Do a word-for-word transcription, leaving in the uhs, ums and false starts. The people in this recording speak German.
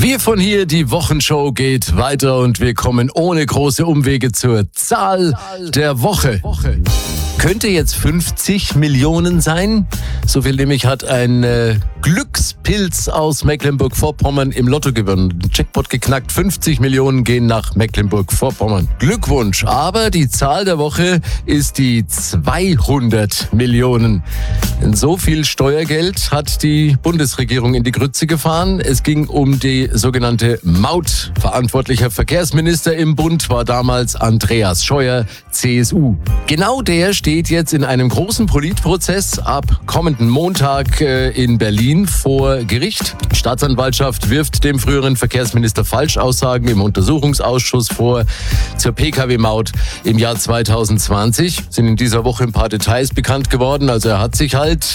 Wir von hier, die Wochenshow geht weiter und wir kommen ohne große Umwege zur Zahl der Woche. Könnte jetzt fünfzig Millionen sein. So viel nämlich hat ein äh, Glückspilz aus Mecklenburg-Vorpommern im Lotto gewonnen. Jackpot geknackt, fünfzig Millionen gehen nach Mecklenburg-Vorpommern. Glückwunsch, aber die Zahl der Woche ist die zweihundert Millionen. Denn so viel Steuergeld hat die Bundesregierung in die Grütze gefahren. Es ging um die sogenannte Maut. Verantwortlicher Verkehrsminister im Bund war damals Andreas Scheuer, C S U. Genau der steht jetzt in einem großen Politprozess ab kommenden Montag äh, in Berlin vor Gericht. Die Staatsanwaltschaft wirft dem früheren Verkehrsminister Falschaussagen im Untersuchungsausschuss vor zur P K W-Maut im Jahr zweitausendzwanzig. Sind in dieser Woche ein paar Details bekannt geworden. Also er hat sich halt